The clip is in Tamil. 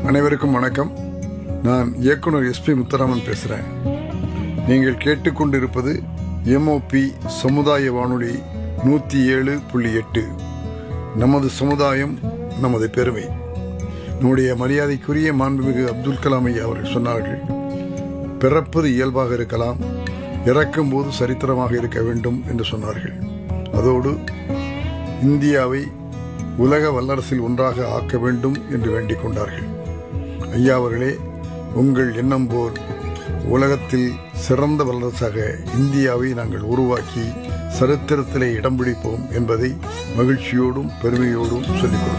அனைவருக்கும் வணக்கம். நான் இயக்குனர் எஸ்பி முத்துராமன் பேசுகிறேன். நீங்கள் கேட்டுக்கொண்டிருப்பது MOP சமுதாய வானொலி 107.8. நமது சமுதாயம் நமது பெருமை. நம்முடைய மரியாதைக்குரிய மாண்புமிகு அப்துல் கலாம் ஐயா அவர்கள் சொன்னார்கள், பிறப்பது இயல்பாக இருக்கலாம், இறக்கும் போது சரித்திரமாக இருக்க வேண்டும் என்று சொன்னார்கள். அதோடு இந்தியாவை உலக வல்லரசில் ஒன்றாக ஆக்க வேண்டும் என்று வேண்டிக் கொண்டார்கள். ஐயா அவர்களே, உங்கள் எண்ணம் போல் உலகத்தில் சிறந்த வல்லரசாக இந்தியாவை நாங்கள் உருவாக்கி சரித்திரத்திலே இடம் பிடிப்போம் என்பதை மகிழ்ச்சியோடும் பெருமையோடும் சொல்லிக் கொள்கிறோம்.